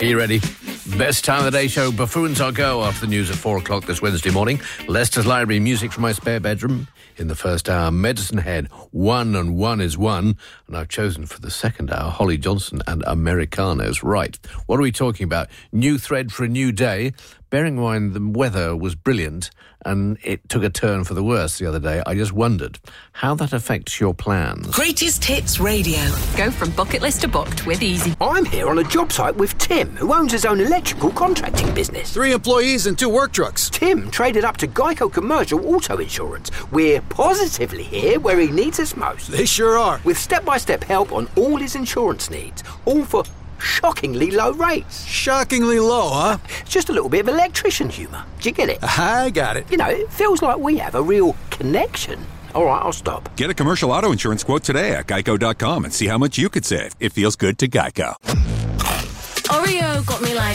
Are you ready? Best time of the day show, Buffoons Are Go, after the news at 4 o'clock this Wednesday morning. Leicester's Library, music from my spare bedroom. In the first hour, Medicine Head, 1 and 1 is 1. And I've chosen for the second hour, Holly Johnson and Americanos. Right, what are we talking about? New thread for a new day. Bearing in mind the weather was brilliant and it took a turn for the worse the other day, I just wondered how that affects your plans. Greatest Hits Radio. Go from bucket list to booked with easy. I'm here on a job site with Tim, who owns his own electrical contracting business. 3 employees and 2 work trucks. Tim traded up to Geico Commercial Auto Insurance. We're positively here where he needs us most. They sure are. With step-by-step help on all his insurance needs, all for shockingly low rates. Shockingly low, huh? Just a little bit of electrician humour. Do you get it? I got it. You know, it feels like we have a real connection. All right, I'll stop. Get a commercial auto insurance quote today at geico.com and see how much you could save. It feels good to Geico. Oreo